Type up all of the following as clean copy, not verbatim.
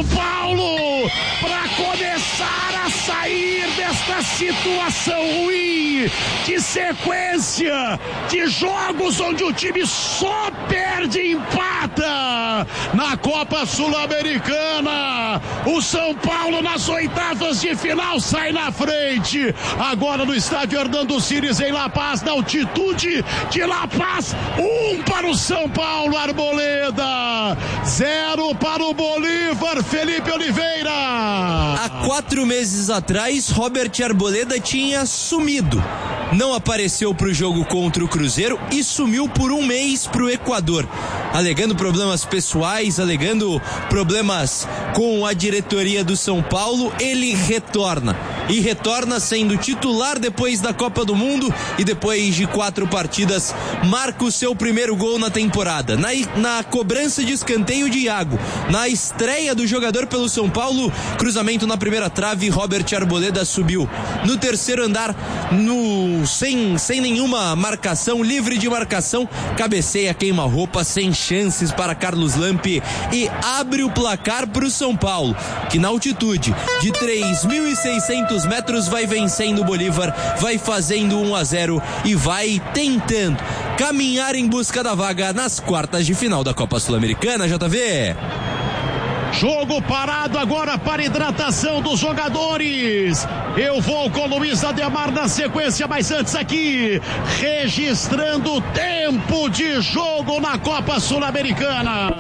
São Paulo para começar a sair desta situação ruim de sequência de jogos onde o time só perde e empata na Copa Sul-Americana. O São Paulo nas oitavas de final sai na frente. Agora no estádio Hernando Siles em La Paz, na altitude de La Paz, 1 para o São Paulo, Arboleda, 0 para o Bolívar, Felipe Oliveira. Há 4 meses atrás, Robert Arboleda tinha sumido. Não apareceu para o jogo contra o Cruzeiro e sumiu por 1 mês para o Equador, alegando problemas pessoais, alegando problemas com a diretoria do São Paulo. Ele retorna e retorna sendo titular depois da Copa do Mundo e depois de 4 partidas marca o seu primeiro gol na temporada, na cobrança de escanteio de Iago, na estreia do jogador pelo São Paulo, cruzamento na primeira trave, Robert Arboleda subiu no terceiro andar, sem nenhuma marcação, livre de marcação, cabeceia, queima-roupa, sem chances para Carlos Lampe e abre o placar para o São Paulo, que na altitude de 3.600 metros vai vencendo o Bolívar, vai fazendo 1-0 e vai tentando caminhar em busca da vaga nas quartas de final da Copa Sul-Americana, JV. Jogo parado agora para hidratação dos jogadores. Eu vou com Luiz Ademar na sequência, mas antes aqui, registrando o tempo de jogo na Copa Sul-Americana.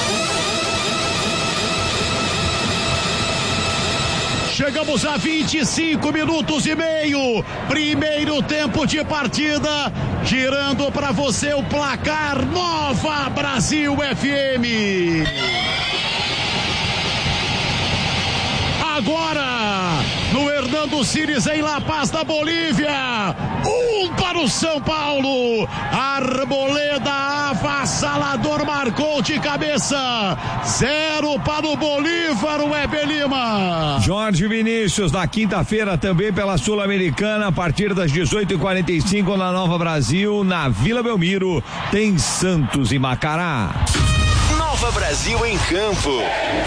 Chegamos a 25 minutos e meio. Primeiro tempo de partida. Girando para você o placar Nova Brasil FM. Agora, no Hernando Siles em La Paz, da Bolívia, 1 para o São Paulo. Arboleda avassalador marcou de cabeça. 0 para o Bolívar, o Weber Lima. Jorge Vinícius, na quinta-feira também pela Sul-Americana, a partir das 18h45 na Nova Brasil, na Vila Belmiro, tem Santos e Macará. Nova Brasil em campo.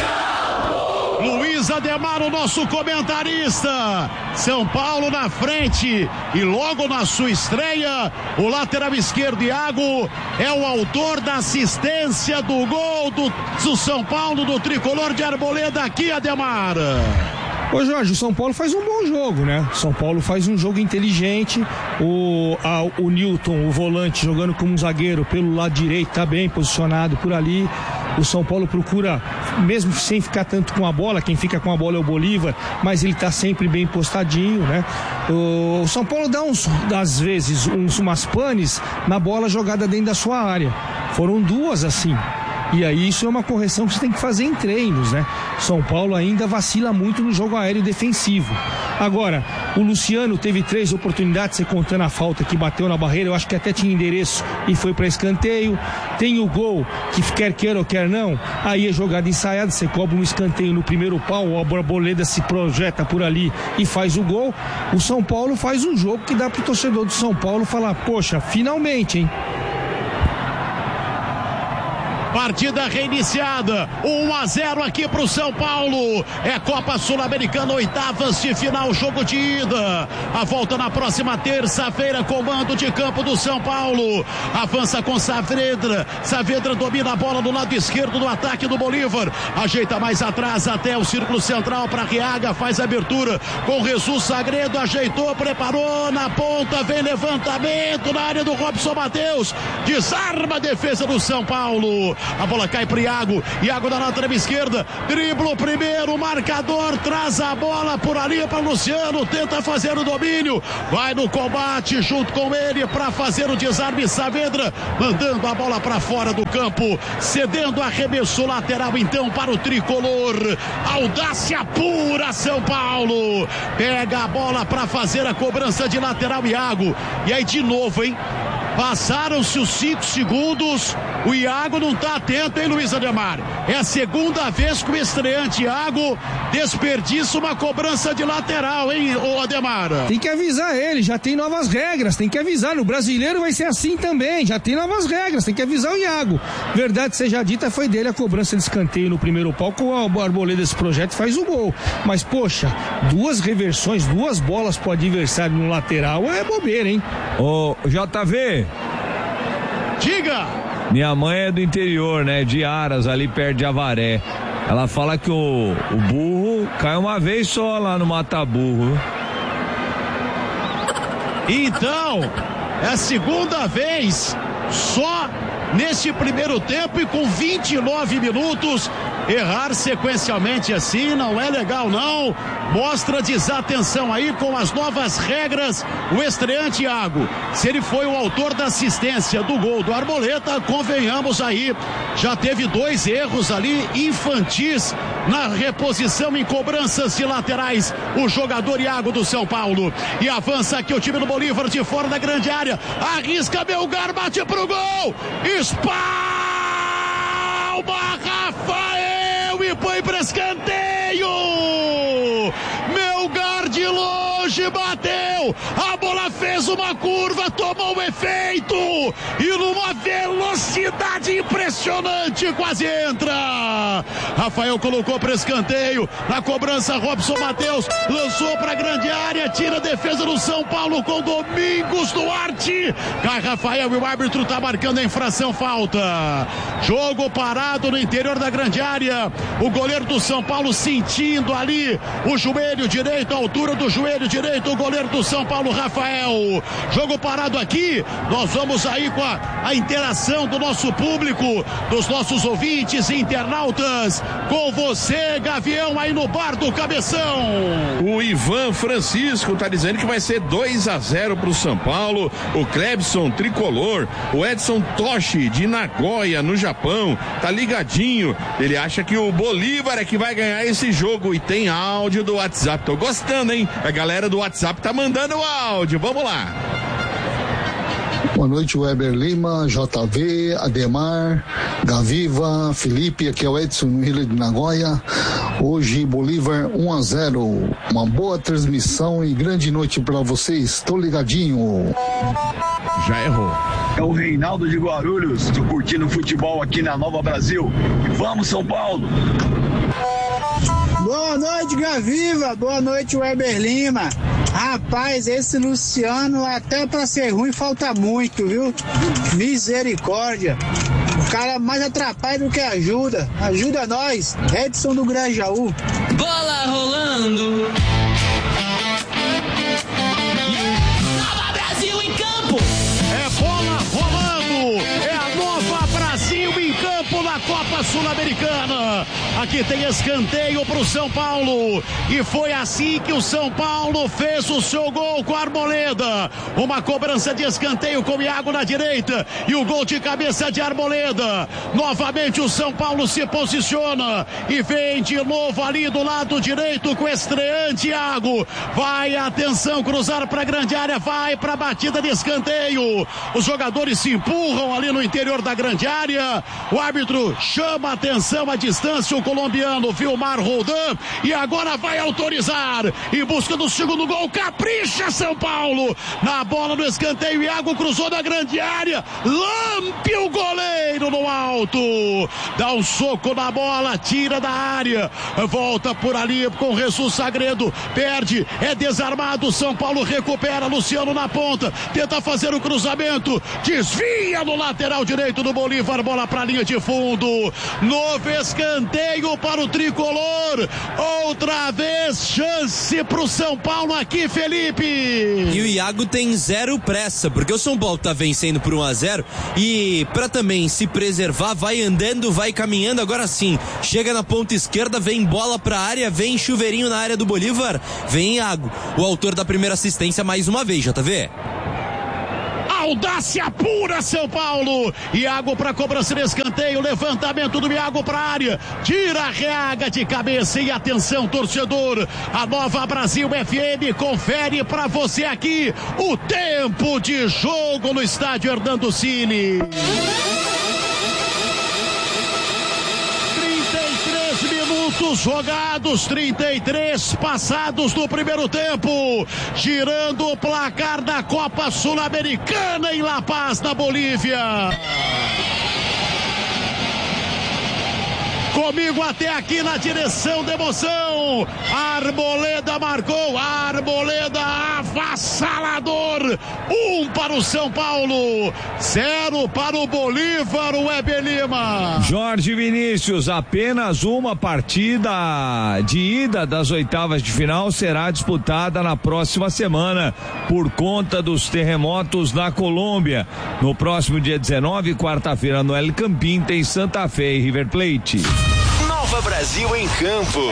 Luiz Ademar, o nosso comentarista. São Paulo na frente e logo na sua estreia, o lateral esquerdo Iago é o autor da assistência do gol do São Paulo, do tricolor de Arboleda. Aqui, Ademar. Ô Jorge, o São Paulo faz um bom jogo, né? São Paulo faz um jogo inteligente. O Newton, o volante, jogando como um zagueiro pelo lado direito, tá bem posicionado por ali. O São Paulo procura, mesmo sem ficar tanto com a bola, quem fica com a bola é o Bolívar, mas ele tá sempre bem postadinho, né? O São Paulo dá às vezes, umas panes na bola jogada dentro da sua área. Foram 2 assim. E aí isso é uma correção que você tem que fazer em treinos, né? São Paulo ainda vacila muito no jogo aéreo defensivo. Agora, o Luciano teve 3 oportunidades, você contando a falta que bateu na barreira, eu acho que até tinha endereço e foi para escanteio. Tem o gol, que quer queira ou quer não, aí é jogada ensaiada, você cobra um escanteio no primeiro pau, a Arboleda se projeta por ali e faz o gol. O São Paulo faz um jogo que dá pro torcedor do São Paulo falar, poxa, finalmente, hein? Partida reiniciada, 1-0 aqui pro São Paulo. É Copa Sul-Americana, oitavas de final, jogo de ida. A volta na próxima terça-feira, comando de campo do São Paulo. Avança com Saavedra. Saavedra domina a bola do lado esquerdo do ataque do Bolívar. Ajeita mais atrás até o círculo central para Riaga. Faz a abertura com Jesus Sagredo. Ajeitou, preparou na ponta. Vem levantamento na área do Robson Matheus. Desarma a defesa do São Paulo. A bola cai para Iago na lateral esquerda, dribla o primeiro, marcador, traz a bola por ali para Luciano, tenta fazer o domínio, vai no combate junto com ele para fazer o desarme. Saavedra mandando a bola para fora do campo, cedendo arremesso lateral então para o tricolor. Audácia pura, São Paulo pega a bola para fazer a cobrança de lateral, Iago, e aí de novo, hein? Passaram-se os 5 segundos O Iago não tá atento, hein, Luiz Ademar? É a segunda vez que o estreante Iago desperdiça uma cobrança de lateral, hein, ô Ademar? Tem que avisar ele, já tem novas regras, tem que avisar. No Brasileiro vai ser assim também, já tem novas regras, tem que avisar o Iago. Verdade seja dita, foi dele a cobrança de escanteio no primeiro palco. O Arboleda desse projeto faz o gol. Mas, poxa, 2 reversões, 2 bolas pro adversário no lateral é bobeira, hein? Ô, JV. Diga! Minha mãe é do interior, né? De Aras, ali perto de Avaré. Ela fala que o burro cai uma vez só lá no Mata-Burro. Então, é a segunda vez só neste primeiro tempo e com 29 minutos. Errar sequencialmente assim não é legal, não. Mostra desatenção aí com as novas regras. O estreante Iago, se ele foi o autor da assistência do gol do Arboleda, convenhamos aí, já teve 2 erros ali infantis na reposição em cobranças de laterais. O jogador Iago do São Paulo. E avança aqui o time do Bolívar de fora da grande área. Arrisca Melgar, bate pro gol. Espalma Rafael e põe para escanteio. Melgar de longe bateu, a bola fez uma curva, tomou um efeito e numa velocidade impressionante quase entra. Rafael colocou para escanteio, na cobrança Robson Matheus lançou para grande área, tira a defesa do São Paulo com Domingos Duarte. Cai Rafael e o árbitro tá marcando a infração, falta. Jogo parado no interior da grande área. O goleiro do São Paulo sentindo ali o joelho direito, a altura do joelho direito, o goleiro do São Paulo, Rafael. Jogo parado aqui, nós vamos aí com a interação do nosso público, dos nossos ouvintes e internautas, com você, Gavião, aí no bar do Cabeção. O Ivan Francisco tá dizendo que vai ser 2-0 pro São Paulo. O Clebson Tricolor, o Edson Toshi de Nagoya, no Japão, tá ligadinho. Ele acha que o Bolívar é que vai ganhar esse jogo e tem áudio do WhatsApp. Tô gostando, hein? A galera do WhatsApp tá mandando o áudio. Vamos lá. Boa noite, Weber Lima, JV, Ademar, Gaviva, Felipe, aqui é o Edson no Rio de Nagoya. Hoje, Bolívar 1-0. Uma boa transmissão e grande noite pra vocês. Tô ligadinho. Já errou. É o Reinaldo de Guarulhos. Tô curtindo futebol aqui na Nova Brasil. Vamos, São Paulo! Boa noite, Gaviva. Boa noite, Weber Lima. Rapaz, esse Luciano, até pra ser ruim, falta muito, viu? Misericórdia. O cara mais atrapalha do que ajuda. Ajuda nós. Edson do Grajaú. Bola rolando. Nova Brasil em campo. É bola rolando. É a Nova Brasil em campo na Copa Sul-Americana. Aqui tem escanteio pro São Paulo. E foi assim que o São Paulo fez o seu gol com a Arboleda. Uma cobrança de escanteio com o Iago na direita. E o gol de cabeça de Arboleda. Novamente o São Paulo se posiciona. E vem de novo ali do lado direito com o estreante Iago. Vai, atenção, cruzar pra grande área. Vai pra batida de escanteio. Os jogadores se empurram ali no interior da grande área. O árbitro chama a atenção à distância. O colombiano Vilmar Roldan, e agora vai autorizar em busca do segundo gol. Capricha São Paulo na bola do escanteio. Iago cruzou na grande área, lampe o goleiro no alto, dá um soco na bola, tira da área, volta por ali com Jesus Sagredo, perde, é desarmado. São Paulo recupera, Luciano na ponta, tenta fazer o cruzamento, desvia no lateral direito do Bolívar, bola pra linha de fundo. Novo escanteio para o tricolor, outra vez chance pro São Paulo aqui, Felipe. E o Iago tem zero pressa, porque o São Paulo tá vencendo por 1-0 e pra também se preservar, vai andando, vai caminhando. Agora sim, chega na ponta esquerda, vem bola pra área, vem chuveirinho na área do Bolívar, vem Iago, o autor da primeira assistência mais uma vez, JV. Audácia pura, São Paulo. Iago para cobrança de escanteio, levantamento do Iago para a área, tira a Reaga de cabeça. E atenção, torcedor, a Nova Brasil FM confere para você aqui o tempo de jogo no estádio Hernando Cini. minutos jogados, 33 passados do primeiro tempo, girando o placar da Copa Sul-Americana em La Paz, na Bolívia. Comigo até aqui na direção da emoção, Arboleda marcou, Arboleda avassalador, 1 para o São Paulo, 0 para o Bolívar, o Weber Lima. Jorge Vinícius, apenas uma partida de ida das oitavas de final será disputada na próxima semana, por conta dos terremotos na Colômbia. No próximo dia 19, quarta-feira, no El Campín, tem Santa Fé e River Plate. Nova Brasil em campo.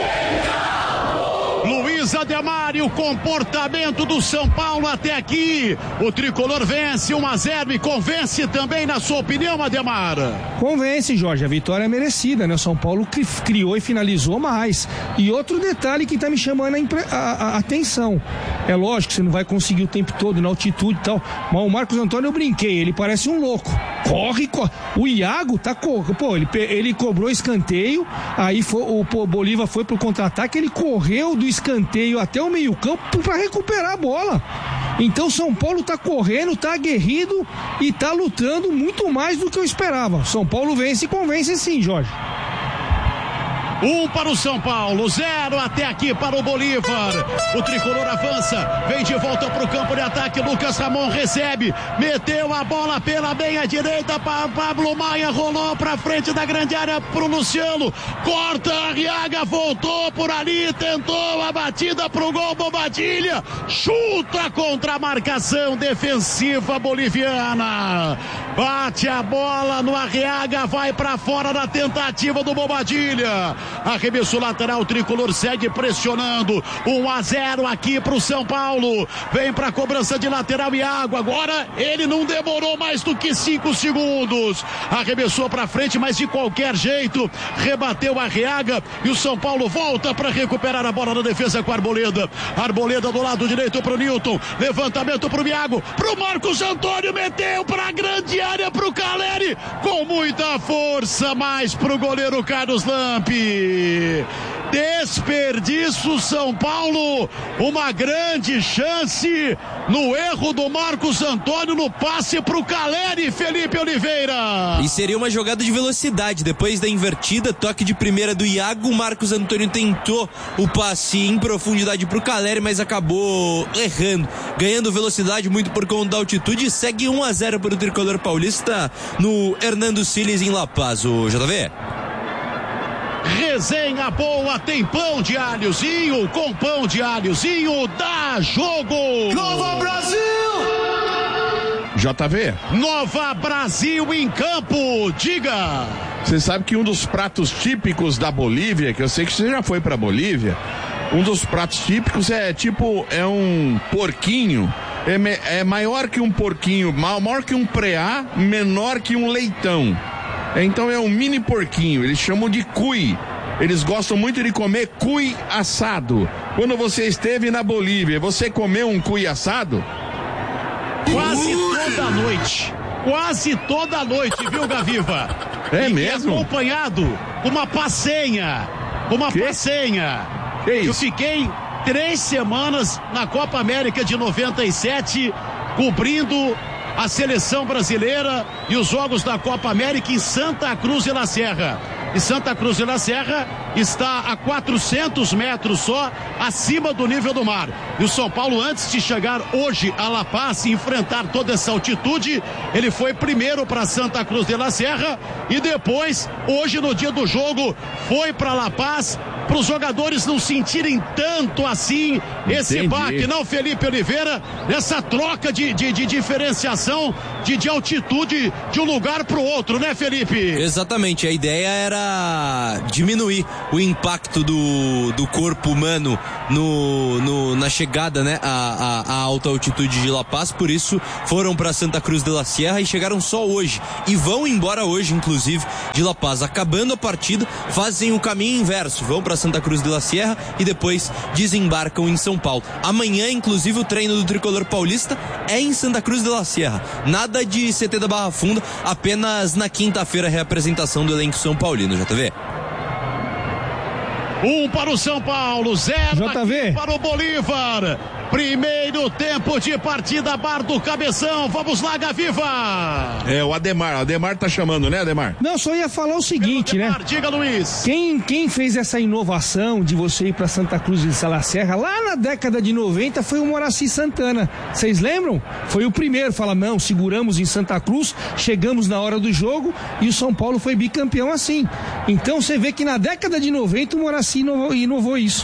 Luiz Ademar, e o comportamento do São Paulo até aqui. O tricolor vence 1-0 e convence também, na sua opinião, Ademar? Convence, Jorge, a vitória é merecida, né? O São Paulo criou e finalizou mais. E outro detalhe que tá me chamando a atenção. É lógico que você não vai conseguir o tempo todo na altitude e tal, mas o Marcos Antônio, eu brinquei, ele parece um louco. Corre. O Iago tá correndo. Pô, ele cobrou escanteio, aí o Bolívar foi pro contra-ataque, ele correu do escanteio até o meio-campo para recuperar a bola. Então São Paulo tá correndo, tá aguerrido e tá lutando muito mais do que eu esperava. São Paulo vence e convence sim, Jorge. 1 para o São Paulo, 0 até aqui para o Bolívar. O tricolor avança, vem de volta para o campo de ataque. Lucas Ramon recebe, meteu a bola pela meia direita para Pablo Maia, rolou para frente da grande área para o Luciano, corta, Arriaga voltou por ali, tentou a batida para o gol, Bobadilha chuta contra a marcação defensiva boliviana, bate a bola no Arriaga, vai para fora da tentativa do Bobadilha. Arremesso lateral, o tricolor segue pressionando. 1-0 aqui pro São Paulo. Vem pra cobrança de lateral, Iago. Agora ele não demorou mais do que 5 segundos. Arremessou pra frente, mas de qualquer jeito rebateu a Arriaga e o São Paulo volta pra recuperar a bola na defesa com a Arboleda. Arboleda do lado direito pro Newton. Levantamento pro Iago, pro Marcos Antônio, meteu pra grande área pro Caleri com muita força, mais pro goleiro Carlos Lampe. Desperdício São Paulo, uma grande chance no erro do Marcos Antônio no passe pro Caleri, Felipe Oliveira. E seria uma jogada de velocidade, depois da invertida, toque de primeira do Iago, o Marcos Antônio tentou o passe em profundidade pro Caleri, mas acabou errando, ganhando velocidade muito por conta da altitude, e segue 1-0 para o tricolor paulista no Hernando Siles em La Paz, o JV. Resenha boa, tem pão de alhozinho, com pão de alhozinho dá jogo. Nova Brasil! JV. Nova Brasil em campo, diga. Você sabe que um dos pratos típicos da Bolívia, que eu sei que você já foi pra Bolívia, um dos pratos típicos é um porquinho, é maior que um porquinho, maior que um preá, menor que um leitão. Então é um mini porquinho, eles chamam de cuy. Eles gostam muito de comer cuy assado. Quando você esteve na Bolívia, você comeu um cuy assado? Quase toda noite, viu, Gaviva? É mesmo? Acompanhado com uma passenha. Que isso? Eu fiquei 3 semanas na Copa América de 97, cobrindo a seleção brasileira e os jogos da Copa América em Santa Cruz de la Serra. E Santa Cruz de la Serra está a 400 metros só acima do nível do mar. E o São Paulo, antes de chegar hoje a La Paz e enfrentar toda essa altitude, ele foi primeiro para Santa Cruz de la Serra e depois, hoje no dia do jogo, foi para La Paz, para os jogadores não sentirem tanto assim esse baque, não, Felipe Oliveira, essa troca de diferenciação de altitude de um lugar para o outro, né, Felipe? Exatamente, a ideia era diminuir o impacto do corpo humano na chegada, né, a alta altitude de La Paz, por isso foram para Santa Cruz de la Sierra e chegaram só hoje, e vão embora hoje, inclusive, de La Paz. Acabando a partida, fazem o caminho inverso, vão para Santa Cruz de la Sierra e depois desembarcam em São Paulo. Amanhã, inclusive, o treino do tricolor paulista é em Santa Cruz de la Sierra, nada de CT da Barra Funda, apenas na quinta-feira a reapresentação do elenco São Paulino, JV. 1 para o São Paulo, 0 JV para o Bolívar. Primeiro tempo de partida, Bar do Cabeção. Vamos lá, Gaviva. O Ademar tá chamando, né, Ademar? Não, só ia falar o seguinte, Ademar, né? Diga, Luiz. Quem fez essa inovação de você ir para Santa Cruz de Salacerra lá na década de 90 foi o Moraci Santana. Vocês lembram? Foi o primeiro. Fala, não, seguramos em Santa Cruz, chegamos na hora do jogo e o São Paulo foi bicampeão assim. Então você vê que na década de 90 o Moraci inovou isso.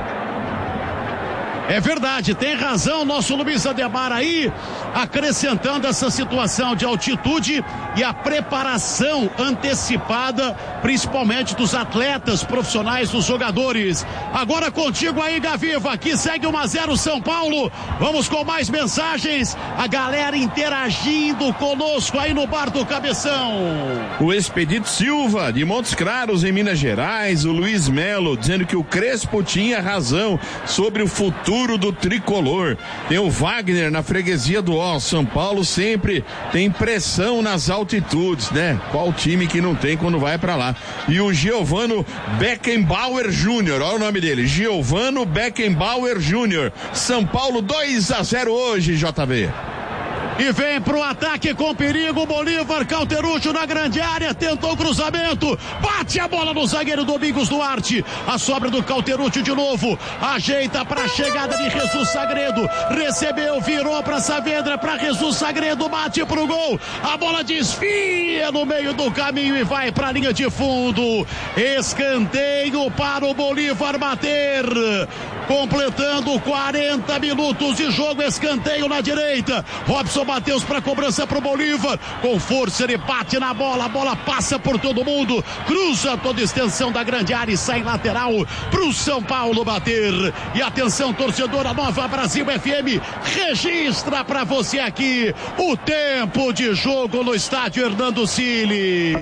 É verdade, tem razão nosso Luiz Ademar aí, acrescentando essa situação de altitude e a preparação antecipada, principalmente dos atletas profissionais, dos jogadores. Agora contigo aí, Gaviva, aqui segue 1-0 São Paulo. Vamos com mais mensagens, a galera interagindo conosco aí no Bar do Cabeção. O Expedito Silva, de Montes Claros, em Minas Gerais, o Luiz Melo, dizendo que o Crespo tinha razão sobre o futuro do tricolor. Tem o Wagner na freguesia do Ó. São Paulo sempre tem pressão nas altitudes, né? Qual time que não tem quando vai pra lá? E o Giovano Beckenbauer Júnior, olha o nome dele, Giovano Beckenbauer Júnior. São Paulo 2-0 hoje, JV. E vem pro ataque com perigo, Bolívar, Cauteruccio na grande área, tentou o cruzamento, bate a bola no zagueiro Domingos Duarte, a sobra do Cauteruccio de novo, ajeita pra chegada de Jesus Sagredo, recebeu, virou pra Saavedra, pra Jesus Sagredo, bate pro gol, a bola desfia no meio do caminho e vai pra linha de fundo, escanteio para o Bolívar bater, completando 40 minutos de jogo, escanteio na direita, Robson Matheus para cobrança pro Bolívar, com força ele bate na bola, a bola passa por todo mundo, cruza toda a extensão da grande área e sai lateral pro São Paulo bater. E atenção, torcedora Nova Brasil FM, registra para você aqui o tempo de jogo no estádio Hernando Cili.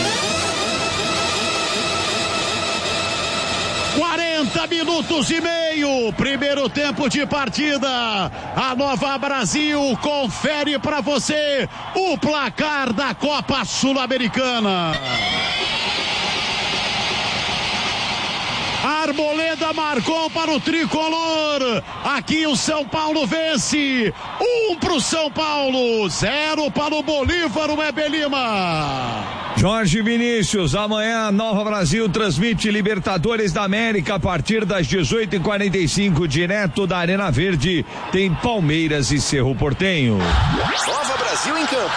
40 minutos e meio, primeiro tempo de partida. A Nova Brasil confere para você o placar da Copa Sul-Americana. Arboleda marcou para o tricolor. Aqui o São Paulo vence. 1 para o São Paulo, 0 para o Bolívar, o Weber Lima. Jorge Vinícius, amanhã Nova Brasil transmite Libertadores da América a partir das 18h45, direto da Arena Verde. Tem Palmeiras e Cerro Porteño. Nova Brasil em campo.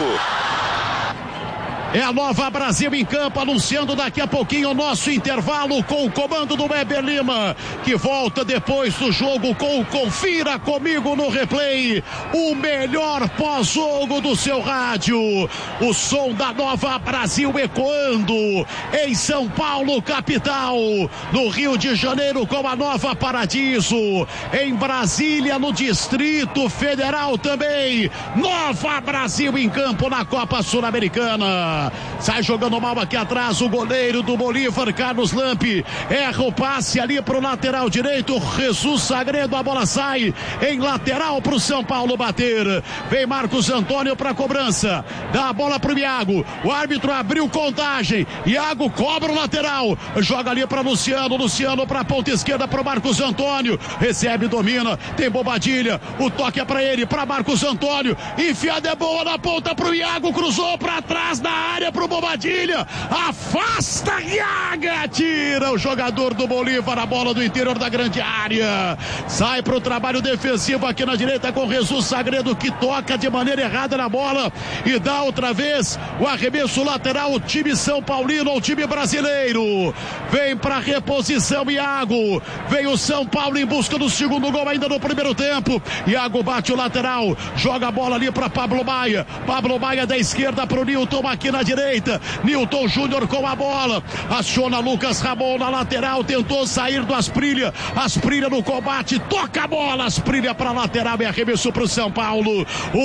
É a Nova Brasil em campo, anunciando daqui a pouquinho o nosso intervalo com o comando do Weber Lima, que volta depois do jogo com o Confira Comigo no Replay, o melhor pós-jogo do seu rádio. O som da Nova Brasil ecoando em São Paulo, capital, no Rio de Janeiro com a Nova Paradiso, em Brasília, no Distrito Federal também. Nova Brasil em campo na Copa Sul-Americana. Sai jogando mal aqui atrás o goleiro do Bolívar, Carlos Lampe, erra o passe ali pro lateral direito, Jesus Sagredo, a bola sai em lateral pro São Paulo bater. Vem Marcos Antônio pra cobrança, dá a bola pro Iago, o árbitro abriu contagem, Iago cobra o lateral, joga ali pra Luciano, Luciano pra ponta esquerda pro Marcos Antônio, recebe, domina, tem Bobadilha, o toque é pra ele, pra Marcos Antônio, enfiada é boa na ponta pro Iago, cruzou pra trás da área pro Bobadilha, afasta Iaga, tira o jogador do Bolívar, a bola do interior da grande área, sai pro trabalho defensivo aqui na direita com Jesus Sagredo, que toca de maneira errada na bola e dá outra vez o arremesso lateral, o time São Paulino, o time brasileiro, vem pra reposição Iago, vem o São Paulo em busca do segundo gol ainda no primeiro tempo, Iago bate o lateral, joga a bola ali pra Pablo Maia da esquerda pro Nilton aqui na direita, Nilton Júnior com a bola, aciona Lucas Ramon na lateral, tentou sair do Asprilha no combate, toca a bola, Asprilha para lateral e arremesso para o São Paulo,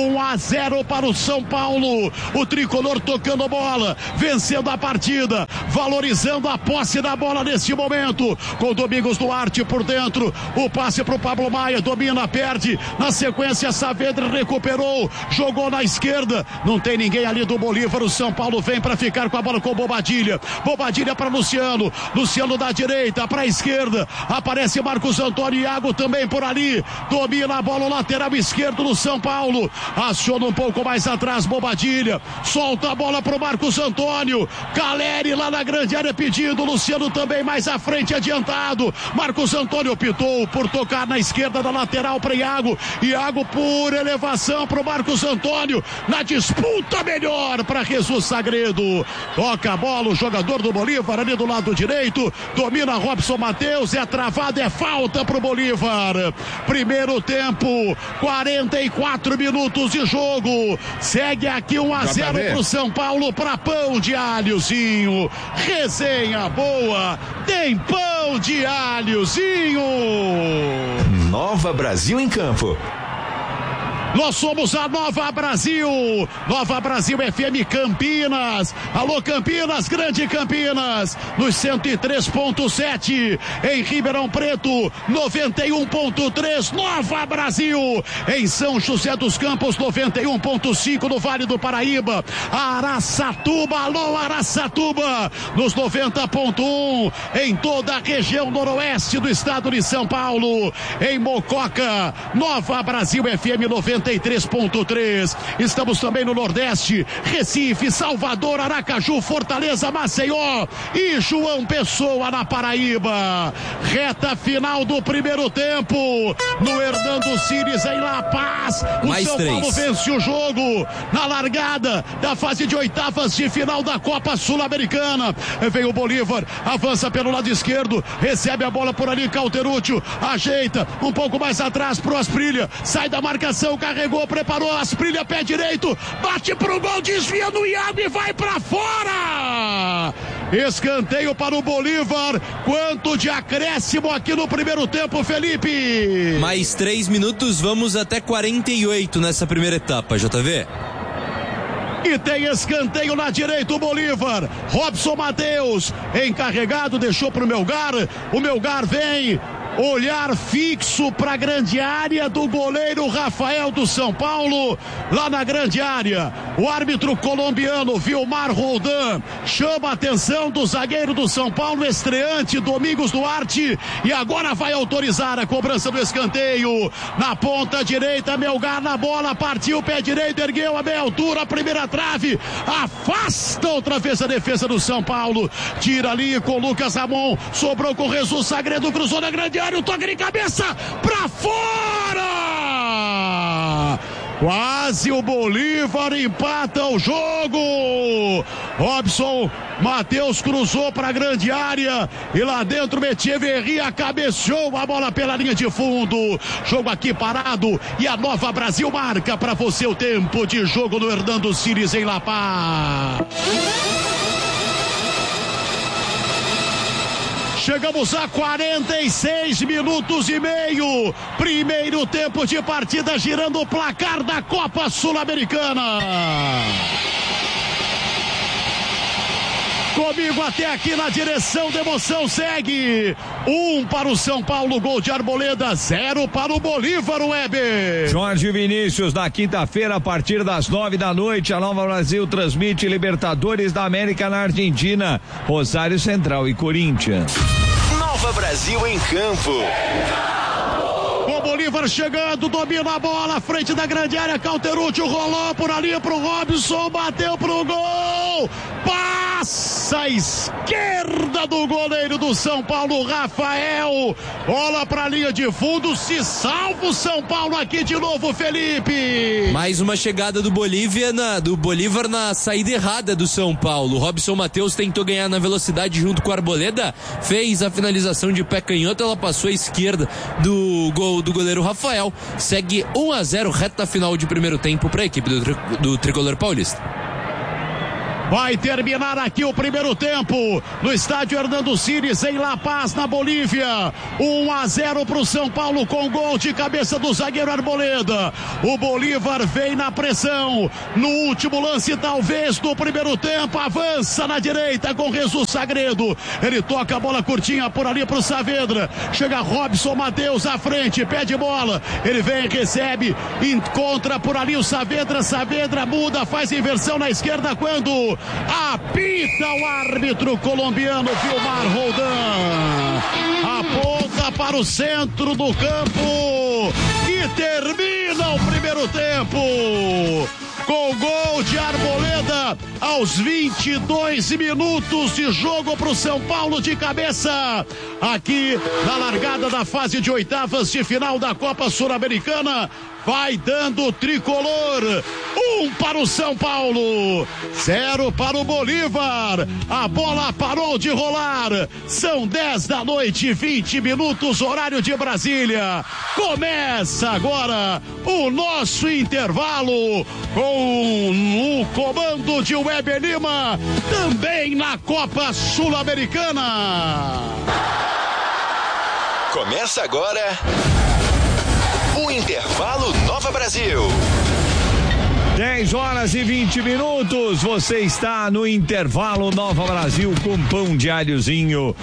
1-0 para o São Paulo, o tricolor tocando bola, vencendo a partida, valorizando a posse da bola neste momento, com Domingos Duarte por dentro, o passe para o Pablo Maia, domina, perde, na sequência Saavedra recuperou, jogou na esquerda, não tem ninguém ali do Bolívar, o São Paulo Paulo vem para ficar com a bola com Bobadilha. Bobadilha para Luciano. Luciano da direita para a esquerda. Aparece Marcos Antônio. Iago também por ali. Domina a bola, o lateral esquerdo do São Paulo. Aciona um pouco mais atrás Bobadilha. Solta a bola para o Marcos Antônio. Caleri lá na grande área pedindo. Luciano também mais à frente, adiantado. Marcos Antônio optou por tocar na esquerda da lateral para Iago. Iago por elevação para o Marcos Antônio. Na disputa melhor para Jesus Sagredo. Toca a bola o jogador do Bolívar ali do lado direito. Domina Robson Matheus. É travado, é falta para o Bolívar. Primeiro tempo, 44 minutos de jogo. Segue aqui 1-0 para o São Paulo, para pão de alhozinho. Resenha boa, tem pão de alhozinho. Nova Brasil em Campo. Nós somos a Nova Brasil. Nova Brasil FM Campinas. Alô Campinas, Grande Campinas. Nos 103.7. Em Ribeirão Preto, 91.3. Nova Brasil. Em São José dos Campos, 91.5 no Vale do Paraíba. Araçatuba, alô Araçatuba. Nos 90.1. Em toda a região noroeste do estado de São Paulo. Em Mococa, Nova Brasil FM 93.3. Estamos também no Nordeste, Recife, Salvador, Aracaju, Fortaleza, Maceió e João Pessoa na Paraíba. Reta final do primeiro tempo no Hernando Cires em La Paz. O São Paulo vence o jogo na largada da fase de oitavas de final da Copa Sul-Americana. Vem o Bolívar, avança pelo lado esquerdo, recebe a bola por ali, Cauteruccio, ajeita um pouco mais atrás pro Asprilha, sai da marcação, carregou, preparou, Asprilha, pé direito, bate pro gol, desvia no Iago e vai pra fora. Escanteio para o Bolívar. Quanto de acréscimo aqui no primeiro tempo, Felipe? Mais 3 minutos, vamos até 48 nessa primeira etapa, JV. E tem escanteio na direita o Bolívar. Robson Matheus, encarregado, deixou pro Melgar. O Melgar vem. Olhar fixo para a grande área do goleiro Rafael do São Paulo, lá na grande área. O árbitro colombiano Vilmar Roldan chama a atenção do zagueiro do São Paulo, estreante Domingos Duarte, e agora vai autorizar a cobrança do escanteio. Na ponta direita, Melgar na bola, partiu o pé direito, ergueu a meia altura, a primeira trave, afasta outra vez a defesa do São Paulo, tira ali com Lucas Ramon, sobrou com Jesus Sagredo, cruzou na grande área, o toque de cabeça pra fora! Quase o Bolívar empata o jogo. Robson Matheus cruzou para a grande área e lá dentro Etcheverria cabeceou a bola pela linha de fundo. Jogo aqui parado e a Nova Brasil marca para você o tempo de jogo no Hernando Cires em La Paz. Chegamos a 46 minutos e meio. Primeiro tempo de partida, girando o placar da Copa Sul-Americana. Comigo até aqui na direção da emoção segue. 1 para o São Paulo, gol de Arboleda, 0 para o Bolívar, Weber. Jorge Vinícius, na quinta-feira, a partir das 9 da noite, a Nova Brasil transmite Libertadores da América na Argentina, Rosário Central e Corinthians. Nova Brasil em Campo. O Bolívar chegando, domina a bola, frente da grande área, Cauteruccio rolou por ali pro Robson, bateu pro gol, passa a esquerda do goleiro do São Paulo, Rafael, bola pra linha de fundo, se salva o São Paulo aqui de novo, Felipe. Mais uma chegada do Bolívar na saída errada do São Paulo. Robson Matheus tentou ganhar na velocidade junto com a Arboleda, fez a finalização de pé canhoto, ela passou à esquerda do gol do goleiro Rafael. Segue 1-0, reta final de primeiro tempo para a equipe do Tricolor Paulista. Vai terminar aqui o primeiro tempo no estádio Hernando Cires em La Paz, na Bolívia. 1-0 para o São Paulo com gol de cabeça do zagueiro Arboleda. O Bolívar vem na pressão. No último lance, talvez, do primeiro tempo, avança na direita com Jesus Sagredo. Ele toca a bola curtinha por ali para o Saavedra. Chega Robson Matheus à frente, pede bola. Ele vem, recebe, encontra por ali o Saavedra. Saavedra muda, faz inversão na esquerda quando Apita o árbitro colombiano Vilmar Roldan. Aponta para o centro do campo e termina o primeiro tempo com gol de Arboleda aos 22 minutos de jogo para o São Paulo de cabeça. Aqui na largada da fase de oitavas de final da Copa Sul-Americana. Vai dando o tricolor. 1 para o São Paulo, 0 para o Bolívar. A bola parou de rolar. São 10 da noite, 20 minutos, horário de Brasília. Começa agora o nosso intervalo com o comando de Weber Lima, também na Copa Sul-Americana. Começa agora o Intervalo Nova Brasil. 10 horas e 20 minutos, você está no Intervalo Nova Brasil com pão de alhozinho,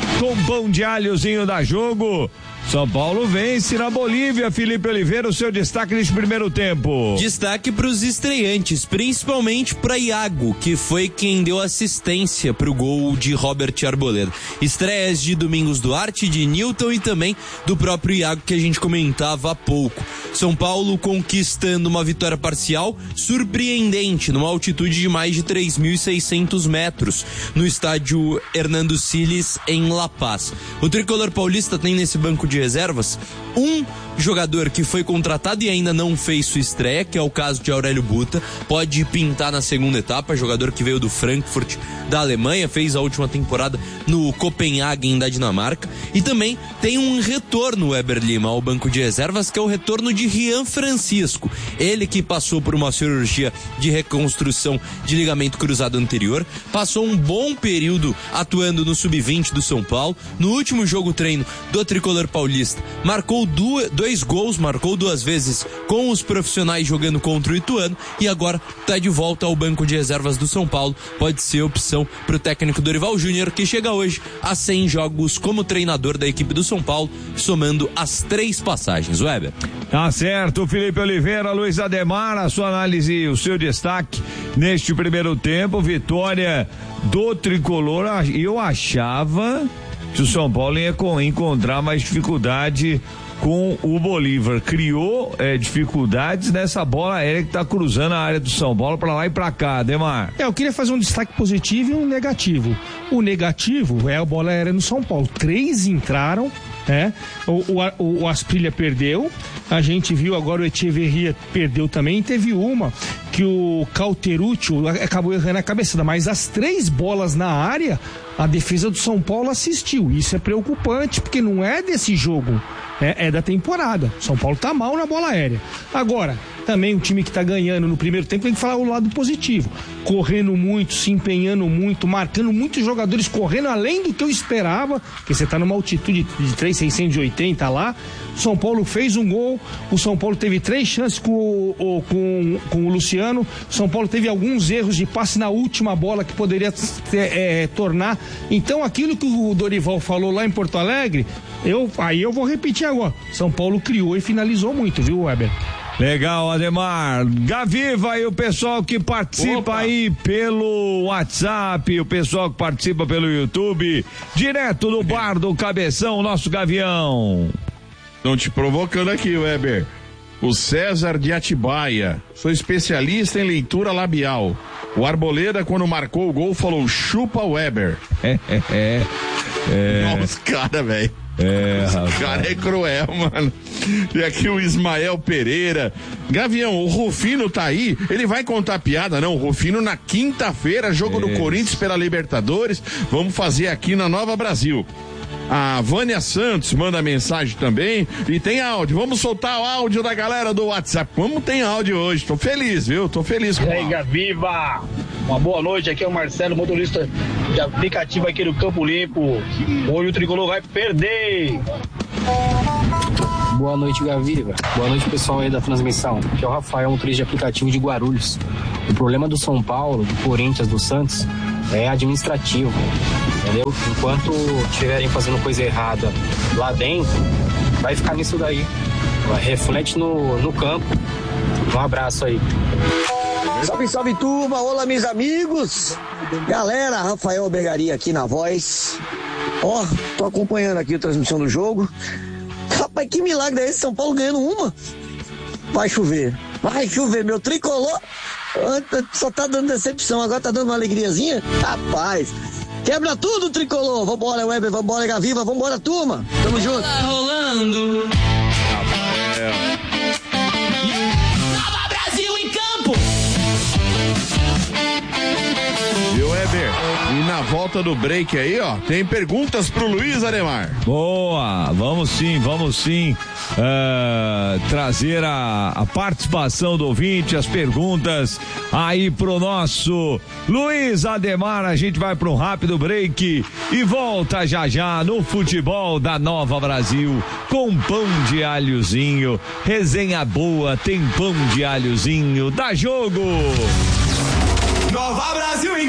da Jogo. São Paulo vence na Bolívia. Felipe Oliveira, o seu destaque neste primeiro tempo. Destaque para os estreantes, principalmente para Iago, que foi quem deu assistência para o gol de Robert Arboleda. Estreias de Domingos Duarte, de Newton e também do próprio Iago, que a gente comentava há pouco. São Paulo conquistando uma vitória parcial surpreendente, numa altitude de mais de 3.600 metros, no estádio Hernando Siles, em La Paz. O tricolor paulista tem nesse banco de reservas um jogador que foi contratado e ainda não fez sua estreia, que é o caso de Aurélio Buta. Pode pintar na segunda etapa, jogador que veio do Frankfurt da Alemanha, fez a última temporada no Copenhagen da Dinamarca. E também tem um retorno, Weber Lima, ao banco de reservas, que é o retorno de Rian Francisco. Ele que passou por uma cirurgia de reconstrução de ligamento cruzado anterior, passou um bom período atuando no Sub-20 do São Paulo. No último jogo treino do tricolor paulista, marcou dois gols, marcou 2 vezes com os profissionais jogando contra o Ituano e agora está de volta ao banco de reservas do São Paulo. Pode ser opção para o técnico Dorival Júnior, que chega hoje a 100 jogos como treinador da equipe do São Paulo, somando as 3 passagens. Weber. Tá certo, Felipe Oliveira, Luiz Ademar, a sua análise, o seu destaque neste primeiro tempo, vitória do tricolor. Eu achava que o São Paulo ia encontrar mais dificuldade com o Bolívar. Criou dificuldades nessa bola aérea que tá cruzando a área do São Paulo para lá e para cá, Ademar. Eu queria fazer um destaque positivo e um negativo. O negativo é a bola aérea no São Paulo. 3 entraram, né? O Asprilla perdeu, a gente viu agora o Echeverria perdeu também, teve uma que o Cauterucci acabou errando a cabeçada, mas as 3 bolas na área, a defesa do São Paulo assistiu. Isso é preocupante, porque não é desse jogo, é da temporada. São Paulo tá mal na bola aérea. Agora, também o time que tá ganhando no primeiro tempo tem que falar o lado positivo. Correndo muito, se empenhando muito, marcando muitos jogadores, correndo além do que eu esperava, porque você tá numa altitude de 3.680 lá. O São Paulo fez um gol, o São Paulo teve 3 chances com o Luciano. O São Paulo teve alguns erros de passe na última bola que poderia tornar. Então aquilo que o Dorival falou lá em Porto Alegre, eu vou repetir agora. São Paulo criou e finalizou muito, viu, Weber? Legal, Ademar. Gaviva e o pessoal que participa aí pelo WhatsApp, o pessoal que participa pelo YouTube, direto do bar do Cabeção, nosso Gavião. Estão te provocando aqui, Weber. O César de Atibaia, sou especialista em leitura labial. O Arboleda, quando marcou o gol, falou: chupa Weber. Nossa, cara, velho. Esse cara é cruel, mano. E aqui o Ismael Pereira. Gavião, o Rufino tá aí, ele vai contar piada, não? O Rufino na quinta-feira, jogo do Corinthians pela Libertadores, vamos fazer aqui na Nova Brasil. A Vânia Santos manda mensagem também e tem áudio. Vamos soltar o áudio da galera do WhatsApp. Como tem áudio hoje? Tô feliz, viu? Tô feliz com isso. E aí, Gaviva? Uma boa noite. Aqui é o Marcelo, motorista de aplicativo aqui do Campo Limpo. Hoje o tricolor vai perder. Boa noite, Gaviva. Boa noite, pessoal aí da transmissão. Aqui é o Rafael, motorista de aplicativo de Guarulhos. O problema do São Paulo, do Corinthians, do Santos é administrativo, entendeu? Enquanto estiverem fazendo coisa errada lá dentro, vai ficar nisso daí. Reflete no campo. Um abraço aí. Salve, salve turma, olá meus amigos. Galera, Rafael Bergaria aqui na voz. Ó, tô acompanhando aqui a transmissão do jogo. Rapaz, que milagre é esse? São Paulo ganhando uma. Vai chover, meu tricolor só tá dando decepção, agora tá dando uma alegriazinha. Rapaz, quebra tudo, tricolor. Vambora, Weber, vambora, Gaviva, vambora, turma. Tamo junto. Tá rolando. Nova Brasil em campo. Viu, Weber? E na volta do break aí, ó, tem perguntas pro Luiz Ademar. Boa, vamos sim trazer a participação do ouvinte, as perguntas aí pro nosso Luiz Ademar. A gente vai para um rápido break e volta já no futebol da Nova Brasil com pão de alhozinho. Resenha boa, tem pão de alhozinho, dá jogo! Nova Brasil em